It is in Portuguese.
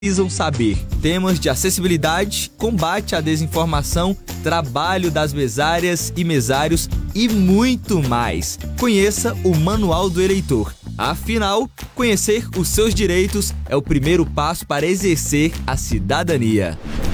precisam saber. Temas de acessibilidade, combate à desinformação, trabalho das mesárias e mesários e muito mais. Conheça o Manual do Eleitor. Afinal, conhecer os seus direitos é o primeiro passo para exercer a cidadania.